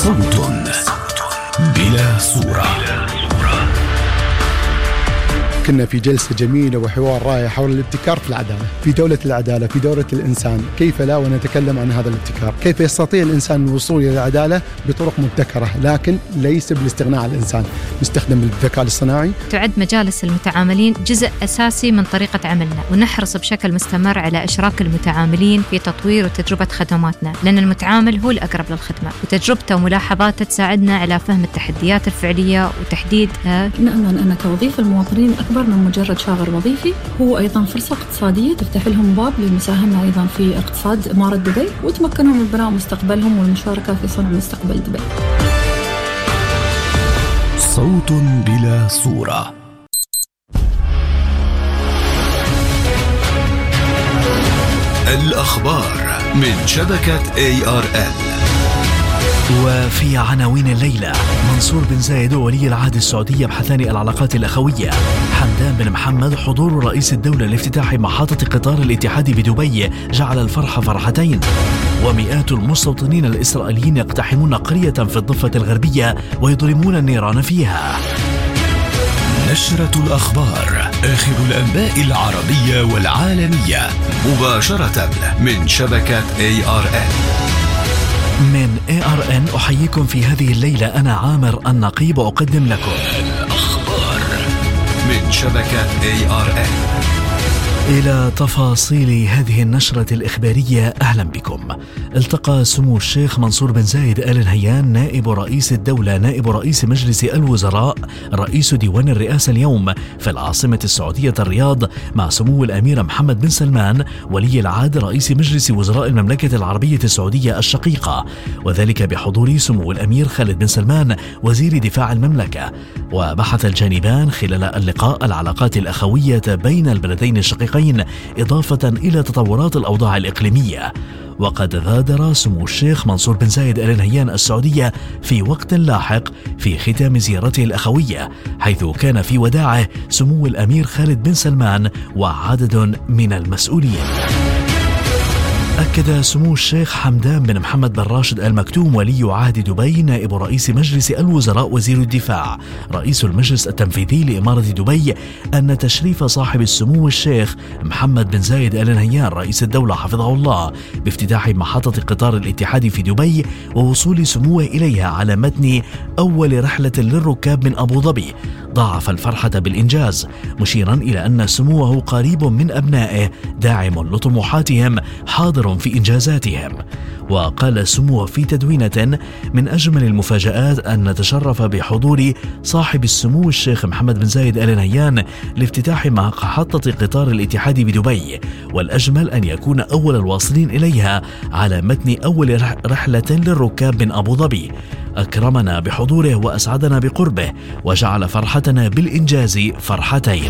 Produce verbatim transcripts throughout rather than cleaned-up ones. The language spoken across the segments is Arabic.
صوت بلا صورة. كنا في جلسة جميلة وحوار رائع حول الابتكار في العدالة، في دولة العدالة، في دولة الإنسان. كيف لا ونتكلم عن هذا الابتكار؟ كيف يستطيع الإنسان الوصول إلى العدالة بطرق مبتكرة، لكن ليس بالاستغناء عن الإنسان. نستخدم الذكاء الاصطناعي. تعد مجالس المتعاملين جزء أساسي من طريقة عملنا، ونحرص بشكل مستمر على إشراك المتعاملين في تطوير وتجربة خدماتنا، لأن المتعامل هو الأقرب للخدمة، وتجربته وملاحظاته تساعدنا على فهم التحديات الفعلية وتحديدها. نأمن أن توظيف المواطنين أكبر من مجرد شاغر وظيفي، هو أيضا فرصة اقتصادية تفتح لهم باب للمساهمة أيضا في اقتصاد إمارة دبي، وتمكنهم من بناء مستقبلهم والمشاركة في صنع مستقبل دبي. صوت بلا صورة. الأخبار من شبكة إيه آر إل. وفي عناوين الليلة: منصور بن زايد وولي العهد السعودي يبحثان العلاقات الأخوية. حمدان بن محمد حضور رئيس الدولة لافتتاح محطة قطار الاتحاد بدبي جعل الفرحة فرحتين. ومئات المستوطنين الإسرائيليين يقتحمون قرية في الضفة الغربية ويضرمون النيران فيها. نشرة الأخبار، آخر الأنباء العربية والعالمية، مباشرة من شبكة إيه آر إل. من إيه آر إن أحييكم في هذه الليلة، أنا عامر النقيب، أقدم لكم الأخبار من شبكة إيه آر إل. إلى تفاصيل هذه النشرة الإخبارية، أهلا بكم. التقى سمو الشيخ منصور بن زايد آل نهيان نائب رئيس الدولة نائب رئيس مجلس الوزراء رئيس ديوان الرئاسة اليوم في العاصمة السعودية الرياض مع سمو الأمير محمد بن سلمان ولي العهد رئيس مجلس وزراء المملكة العربية السعودية الشقيقة، وذلك بحضور سمو الأمير خالد بن سلمان وزير دفاع المملكة. وبحث الجانبان خلال اللقاء العلاقات الأخوية بين البلدين الشقيقين إضافة إلى تطورات الأوضاع الإقليمية. وقد غادر سمو الشيخ منصور بن زايد آل نهيان السعودية في وقت لاحق في ختام زيارته الأخوية، حيث كان في وداعه سمو الأمير خالد بن سلمان وعدد من المسؤولين. أكد سمو الشيخ حمدان بن محمد بن راشد آل مكتوم ولي عهد دبي نائب رئيس مجلس الوزراء وزير الدفاع رئيس المجلس التنفيذي لإمارة دبي أن تشريف صاحب السمو الشيخ محمد بن زايد آل نهيان رئيس الدولة حفظه الله بافتتاح محطة قطار الاتحاد في دبي ووصول سموه إليها على متن أول رحلة للركاب من أبو ظبي ضاعف الفرحة بالإنجاز، مشيرا إلى أن سموه قريب من أبنائه داعم لطموحاتهم حاضر في إنجازاتهم. وقال سموه في تدوينة: من أجمل المفاجآت أن نتشرف بحضور صاحب السمو الشيخ محمد بن زايد آل نهيان لافتتاح محطة قطار الاتحاد بدبي، والأجمل أن يكون أول الواصلين إليها على متن أول رحلة للركاب من أبو ظبي. أكرمنا بحضوره وأسعدنا بقربه وجعل فرحتنا بالإنجاز فرحتين.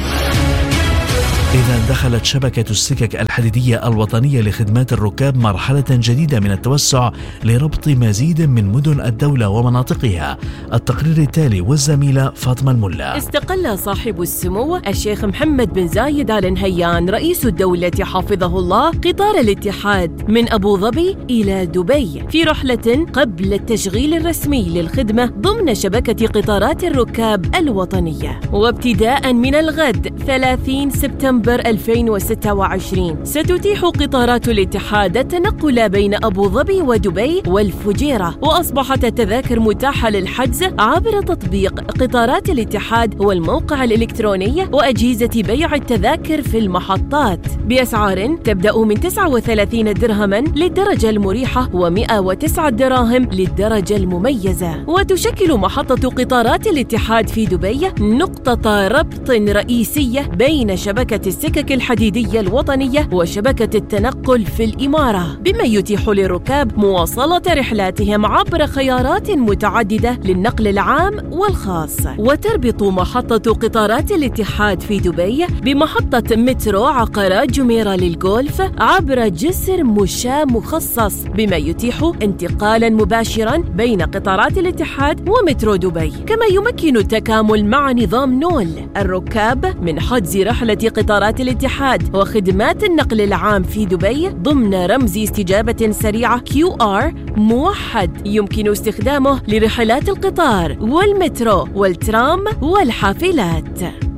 إذا دخلت شبكة السكك الحديدية الوطنية لخدمات الركاب مرحلة جديدة من التوسع لربط مزيد من مدن الدولة ومناطقها. التقرير التالي والزميلة فاطمة الملا. استقل صاحب السمو الشيخ محمد بن زايد آل نهيان رئيس الدولة حفظه الله قطار الاتحاد من أبو ظبي إلى دبي في رحلة قبل التشغيل الرسمي للخدمة ضمن شبكة قطارات الركاب الوطنية. وابتداء من الغد ثلاثين سبتمبر ألفين وستة وعشرين ستتيح قطارات الاتحاد التنقل بين أبو ظبي ودبي والفجيرة، وأصبحت التذاكر متاحة للحجز عبر تطبيق قطارات الاتحاد والموقع الإلكتروني وأجهزة بيع التذاكر في المحطات بأسعار تبدأ من تسعة وثلاثين درهما للدرجة المريحة ومئة وتسعة دراهم للدرجة المميزة. وتشكل محطة قطارات الاتحاد في دبي نقطة ربط رئيسية بين شبكة السكك الحديدية الوطنية وشبكة التنقل في الإمارة، بما يتيح للركاب مواصلة رحلاتهم عبر خيارات متعددة للنقل العام والخاص. وتربط محطة قطارات الاتحاد في دبي بمحطة مترو عقارات جميرة للجولف عبر جسر مشاة مخصص، بما يتيح انتقالا مباشرا بين قطارات الاتحاد ومترو دبي، كما يمكن التكامل مع نظام نول الركاب من حجز رحلة قطارات مطارات الاتحاد وخدمات النقل العام في دبي ضمن رمز استجابة سريعة كيو آر موحد يمكن استخدامه لرحلات القطار والمترو والترام والحافلات.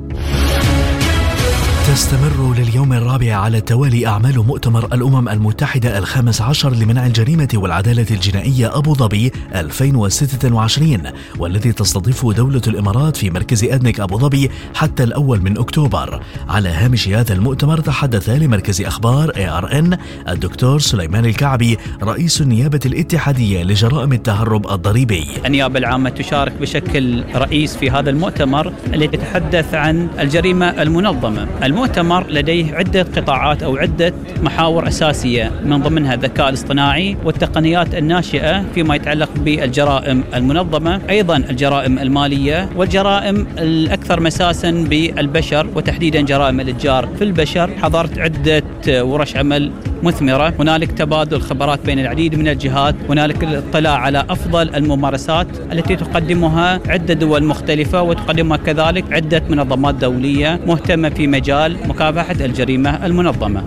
تستمر لليوم الرابع على التوالي أعمال مؤتمر الأمم المتحدة الخامس عشر لمنع الجريمة والعدالة الجنائية أبو ظبي ألفين وستة وعشرين، والذي تستضيفه دولة الإمارات في مركز أدنك أبو ظبي حتى الأول من أكتوبر. على هامش هذا المؤتمر تحدث لمركز أخبار إيه آر إن الدكتور سليمان الكعبي رئيس النيابة الاتحادية لجرائم التهرب الضريبي. النيابة العامة تشارك بشكل رئيس في هذا المؤتمر الذي يتحدث عن الجريمة المنظمة. المؤتمر لديه عدة قطاعات أو عدة محاور أساسية، من ضمنها الذكاء الاصطناعي والتقنيات الناشئة فيما يتعلق بالجرائم المنظمة، أيضا الجرائم المالية والجرائم الأكثر مساسا بالبشر وتحديدا جرائم الإتجار في البشر. حضرت عدة ورش عمل مثمرة، هنالك تبادل خبرات بين العديد من الجهات، هنالك الاطلاع على أفضل الممارسات التي تقدمها عدة دول مختلفة وتقدمها كذلك عدة منظمات دولية مهتمة في مجال مكافحة الجريمة المنظمة.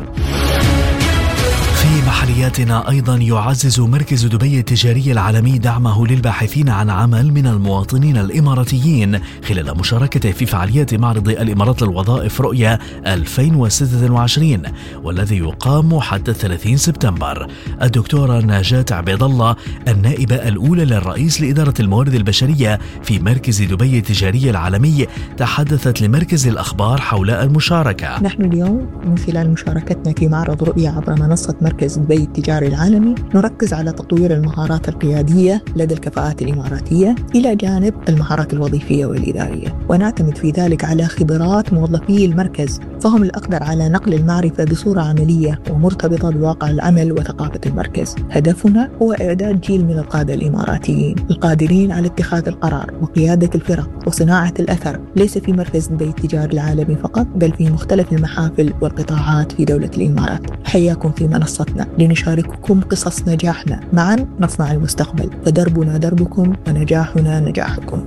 في محلياتنا أيضا يعزز مركز دبي التجاري العالمي دعمه للباحثين عن عمل من المواطنين الإماراتيين خلال مشاركته في فعاليات معرض الإمارات للوظائف رؤية ألفين وستة وعشرين والذي يقام حتى ثلاثين سبتمبر. الدكتورة نجاة عبيد الله النائبة الأولى للرئيس لإدارة الموارد البشرية في مركز دبي التجاري العالمي تحدثت لمركز الأخبار حول المشاركة. نحن اليوم من خلال مشاركتنا في معرض رؤية عبر منصة مركز دبي التجاري العالمي نركز على تطوير المهارات القيادية لدى الكفاءات الإماراتية إلى جانب المهارات الوظيفية والإدارية، ونعتمد في ذلك على خبرات موظفي المركز، فهم الأقدر على نقل المعرفة بصورة عملية ومرتبطة بواقع العمل وثقافة المركز. هدفنا هو إعداد جيل من القادة الإماراتيين القادرين على اتخاذ القرار وقيادة الفرق وصناعة الأثر، ليس في مركز دبي التجاري العالمي فقط بل في مختلف المحافل والقطاعات في دولة الإمارات. حياكم في منصتنا لنشارككم قصص نجاحنا، معا نصنع المستقبل، فدربنا دربكم ونجاحنا نجاحكم.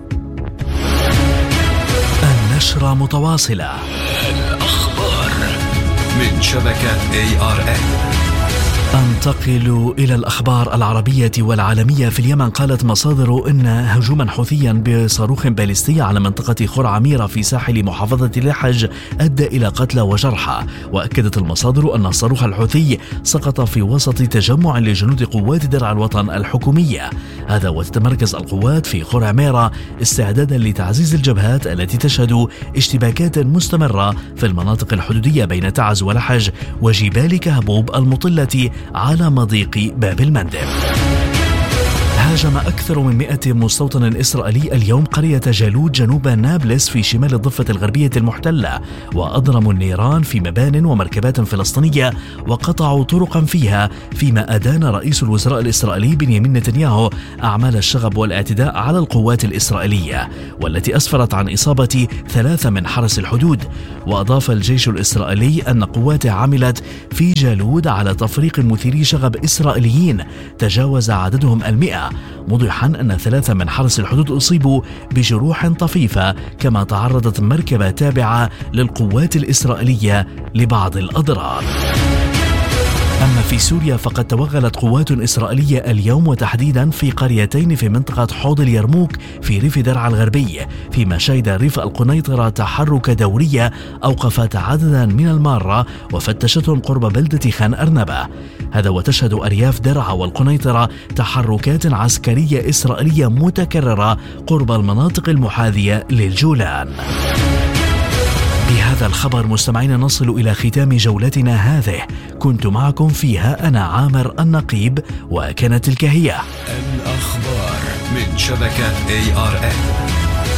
النشرة متواصلة. الأخبار من شبكة إيه آر إن. أنتقل إلى الأخبار العربية والعالمية. في اليمن قالت مصادر إن هجوما حوثيا بصاروخ باليستي على منطقة خور عميرة في ساحل محافظة لحج أدى إلى قتلى وجرحى، وأكدت المصادر أن الصاروخ الحوثي سقط في وسط تجمع لجنود قوات درع الوطن الحكومية. هذا وتتمركز القوات في خور عميرة استعدادا لتعزيز الجبهات التي تشهد اشتباكات مستمرة في المناطق الحدودية بين تعز ولحج وجبال كهبوب المطلة على مضيق باب المندب. هاجم أكثر من مئة مستوطن إسرائيلي اليوم قرية جالوت جنوب نابلس في شمال الضفة الغربية المحتلة، وأضرموا النيران في مبان ومركبات فلسطينية وقطعوا طرقا فيها، فيما أدان رئيس الوزراء الإسرائيلي بنيامين نتنياهو أعمال الشغب والاعتداء على القوات الإسرائيلية والتي أسفرت عن إصابة ثلاثة من حرس الحدود. وأضاف الجيش الإسرائيلي أن قواته عملت في جالوت على تفريق مثيري شغب إسرائيليين تجاوز عددهم المئة، موضحا أن ثلاثة من حرس الحدود أصيبوا بجروح طفيفة، كما تعرضت مركبة تابعة للقوات الإسرائيلية لبعض الأضرار. أما في سوريا فقد توغلت قوات إسرائيلية اليوم وتحديدا في قريتين في منطقة حوض اليرموك في ريف درعا الغربي، فيما شهد ريف القنيطرة تحرك دورية أوقفت عددا من المارة وفتشتهم قرب بلدة خان أرنبة. هذا وتشهد أرياف درعا والقنيطرة تحركات عسكرية إسرائيلية متكررة قرب المناطق المحاذية للجولان. بهذا الخبر مستمعين نصل إلى ختام جولتنا هذه، كنت معكم فيها أنا عامر النقيب، وكانت تلك هي الأخبار من شبكة إيه آر إن.